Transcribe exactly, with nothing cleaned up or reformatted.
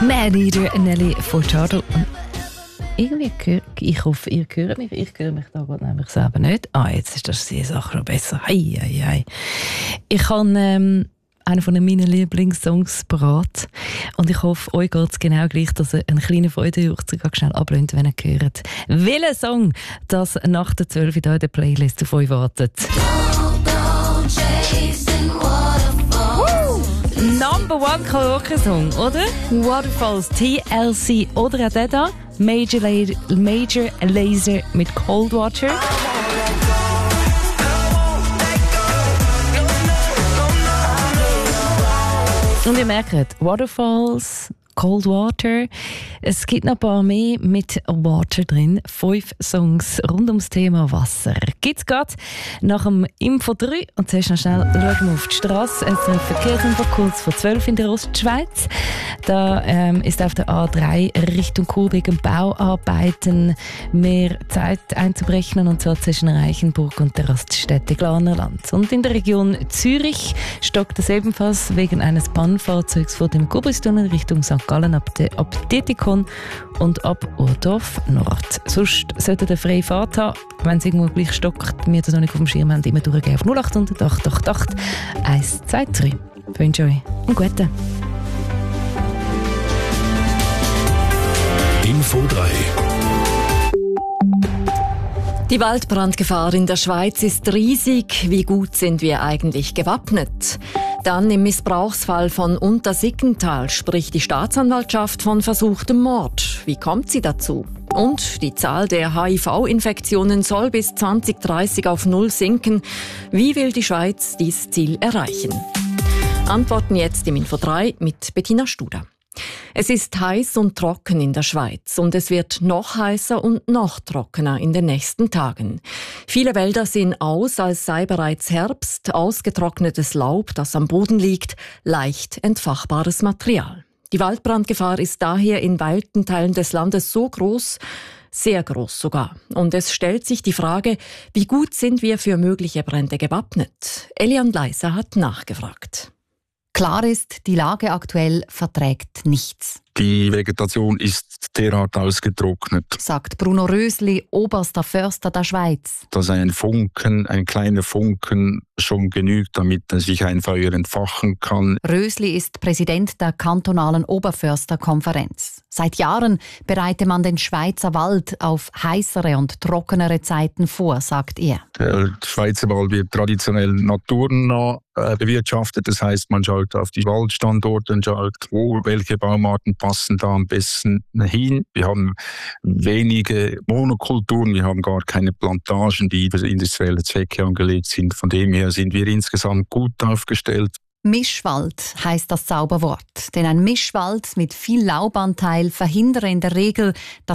Maneater, Nelly Furtado. Irgendwie höre, ich hoffe, ihr hört mich. Ich höre mich da gerade nämlich selber nicht. Ah, jetzt ist das die Sache noch besser. Hei, hei, hei. Ich habe ähm, einen von meinen Lieblingssongs parat. Und ich hoffe, euch geht es genau gleich, dass ihr einen kleinen Freudenjuchzer schnell ablehnt, wenn ihr hört, welcher Song das nach der zwölf hier in der Playlist auf euch wartet. Number One Karaoke-Song, oder? Waterfalls, T L C. Oder auch der da, Major, La- Major Lazer mit Cold Water. Und ihr merkt, Waterfalls, Cold Water. Es gibt noch ein paar mehr mit Water drin. Fünf Songs rund ums Thema Wasser. Gibt's gerade nach dem Info drei. Und zuerst noch schnell schauen wir auf die Strasse. Es ist ein Verkehrsunfall kurz vor zwölf in der Ostschweiz. Da ähm, ist auf der A drei Richtung Chur wegen Bauarbeiten mehr Zeit einzuberechnen. Und zwar zwischen Reichenburg und der Raststätte Glanerland. Und in der Region Zürich stockt es ebenfalls wegen eines Bahnfahrzeugs vor dem Gubristunnel Richtung Sankt Gallen ab, de, ab Detikon und ab Urdorf Nord. Sonst solltet ihr freie Fahrt haben. Wenn es irgendwo gleich stockt, wir das noch nicht auf dem Schirm haben, immer durchgehen auf null acht null acht acht acht eins zwei drei. Ich wünsche euch einen guten. Info drei. Die Waldbrandgefahr in der Schweiz ist riesig. Wie gut sind wir eigentlich gewappnet? Dann im Missbrauchsfall von Untersiggenthal spricht die Staatsanwaltschaft von versuchtem Mord. Wie kommt sie dazu? Und die Zahl der H I V-Infektionen soll bis zwanzig dreißig auf Null sinken. Wie will die Schweiz dieses Ziel erreichen? Antworten jetzt im Info drei mit Bettina Studer. Es ist heiß und trocken in der Schweiz und es wird noch heißer und noch trockener in den nächsten Tagen. Viele Wälder sehen aus, als sei bereits Herbst, ausgetrocknetes Laub, das am Boden liegt, leicht entfachbares Material. Die Waldbrandgefahr ist daher in weiten Teilen des Landes so groß, sehr groß sogar. Und es stellt sich die Frage, wie gut sind wir für mögliche Brände gewappnet? Elian Leiser hat nachgefragt. Klar ist, die Lage aktuell verträgt nichts. Die Vegetation ist derart ausgetrocknet, sagt Bruno Rösli, oberster Förster der Schweiz. dass ein Funken, ein kleiner Funken schon genügt, damit sich ein Feuer entfachen kann. Rösli ist Präsident der kantonalen Oberförsterkonferenz. Seit Jahren bereite man den Schweizer Wald auf heißere und trockenere Zeiten vor, sagt er. Der Schweizer Wald wird traditionell naturnah bewirtschaftet. Das heißt, man schaut auf die Waldstandorte und schaut, wo welche Baumarten passen da am besten hin. Wir haben wenige Monokulturen, wir haben gar keine Plantagen, die für industrielle Zwecke angelegt sind. Von dem her sind wir insgesamt gut aufgestellt. Mischwald heisst das Zauberwort. Denn ein Mischwald mit viel Laubanteil verhindere in der Regel, dass